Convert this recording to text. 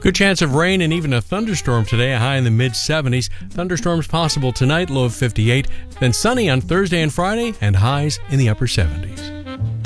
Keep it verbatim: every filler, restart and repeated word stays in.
Good chance of rain and even a thunderstorm today, a high in the mid seventies. Thunderstorms possible tonight, low of fifty-eight. Then sunny on Thursday and Friday, and highs in the upper seventies.